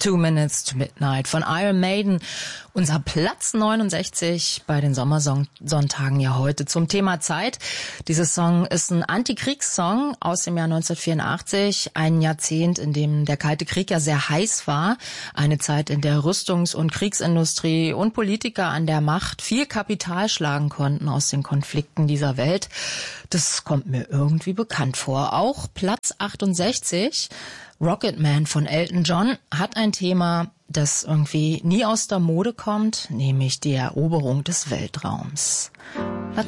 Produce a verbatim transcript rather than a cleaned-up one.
Two Minutes to Midnight von Iron Maiden. Unser Platz neunundsechzig bei den Sommersonntagen ja heute zum Thema Zeit. Dieser Song ist ein Antikriegssong aus dem Jahr neunzehnhundertvierundachtzig, ein Jahrzehnt, in dem der Kalte Krieg ja sehr heiß war. Eine Zeit, in der Rüstungs- und Kriegsindustrie und Politiker an der Macht viel Kapital schlagen konnten aus den Konflikten dieser Welt. Das kommt mir irgendwie bekannt vor. Auch Platz achtundsechzig, Rocket Man von Elton John, hat ein Thema, das irgendwie nie aus der Mode kommt, nämlich die Eroberung des Weltraums. Platz